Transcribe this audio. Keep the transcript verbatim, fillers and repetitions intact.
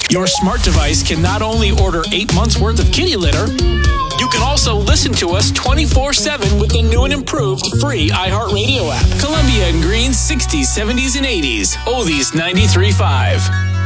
Your smart device can not only order eight months worth of kitty litter, you can also listen to us twenty-four seven with the new and improved free iHeartRadio app. Columbia and Green's sixties, seventies, and eighties. Oldies ninety-three point five.